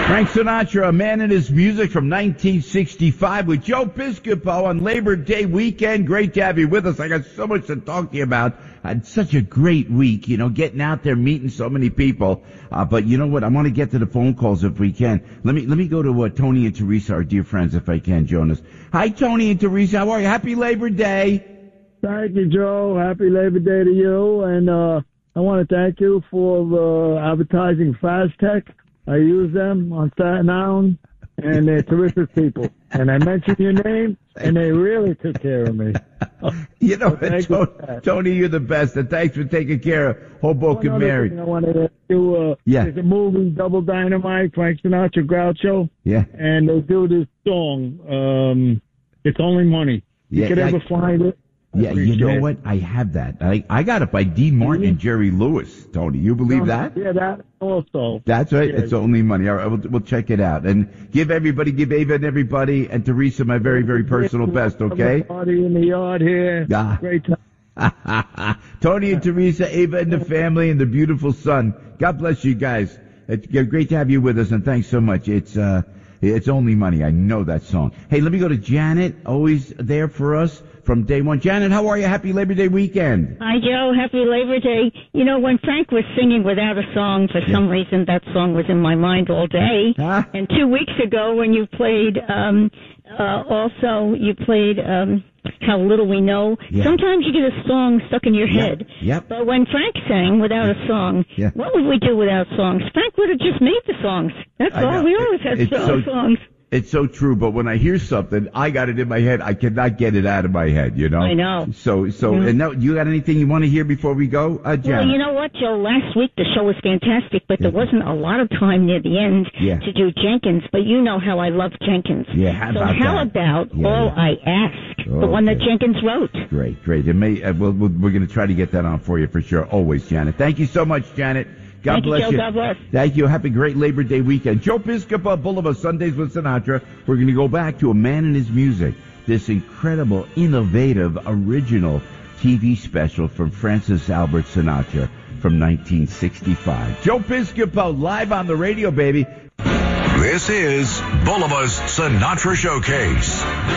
Frank Sinatra, A Man and His Music from 1965 with Joe Piscopo on Labor Day weekend. Great to have you with us. I got so much to talk to you about. I had such a great week, getting out there, meeting so many people. But you know what? I want to get to the phone calls if we can. Let me go to Tony and Teresa, our dear friends, if I can, Jonas. Hi, Tony and Teresa. How are you? Happy Labor Day. Thank you, Joe. Happy Labor Day to you. And I want to thank you for advertising Fast Tech. I use them on Staten Island, and they're terrific people. And I mentioned your name, and they really took care of me. Tony, you're the best, and thanks for taking care of Hoboken Mary. I wanted to do, there's a movie, Double Dynamite, Frank Sinatra, Groucho. Yeah. And they do this song, It's Only Money. You could ever find it? Yeah, you know what? I have that. I got it by Dean Martin and Jerry Lewis, Tony. You believe that? Yeah, that also. That's right. Yeah. It's Only Money. All right, we'll check it out. And give Ava and everybody, and Teresa my very, very personal best, okay? Party in the yard here. Great time. Tony and Teresa, Ava and the family, and the beautiful son. God bless you guys. It's great to have you with us, and thanks so much. It's Only Money. I know that song. Hey, let me go to Janet, always there for us from day one. Janet, how are you? Happy Labor Day weekend. Hi, Joe. Happy Labor Day. When Frank was singing Without a Song, for some reason that song was in my mind all day. And 2 weeks ago when you played, How Little We Know. Yeah. Sometimes you get a song stuck in your head. Yep. But when Frank sang Without a Song, what would we do without songs? Frank would have just made the songs. That's all. We always had songs. It's so true, but when I hear something, I got it in my head. I cannot get it out of my head, I know. And now, you got anything you want to hear before we go, Janet? Well, you know what, Joe? Last week the show was fantastic, but there wasn't a lot of time near the end to do Jenkins. But you know how I love Jenkins. Yeah, how about All I Ask, the one that Jenkins wrote? Great. It may. We're going to try to get that on for you for sure. Always, Janet. Thank you so much, Janet. God bless you. God bless. Thank you. Happy great Labor Day weekend. Joe Piscopo, Boulevard, Sundays with Sinatra. We're going to go back to A Man and His Music, this incredible, innovative, original TV special from Francis Albert Sinatra from 1965. Joe Piscopo, live on the radio, baby. This is Bolivar's Sinatra Showcase.